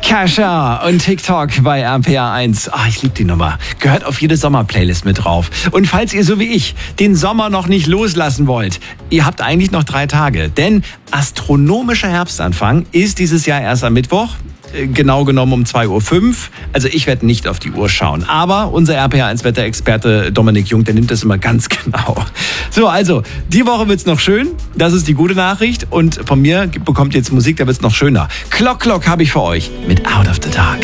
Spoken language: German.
Kascha und TikTok bei RPA1. Ich liebe die Nummer. Gehört auf jede Sommerplaylist mit drauf. Und falls ihr so wie ich den Sommer noch nicht loslassen wollt, ihr habt eigentlich noch 3 Tage. Denn astronomischer Herbstanfang ist dieses Jahr erst am Mittwoch. Genau genommen um 2:05 Uhr. Also ich werde nicht auf die Uhr schauen. Aber unser RPA1-Wetterexperte Dominik Jung, der nimmt das immer ganz genau. So, also, die Woche wird's noch schön. Das ist die gute Nachricht. Und von mir bekommt ihr jetzt Musik, da wird's noch schöner. Clock habe ich für euch mit Out of the Dark.